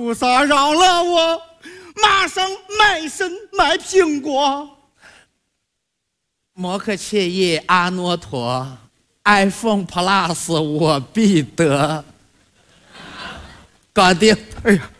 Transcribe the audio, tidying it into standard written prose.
菩萨饶了我，马上卖身卖苹果。 莫克切耶阿诺陀 ，iPhone Plus 我必得。搞定。 哎呀！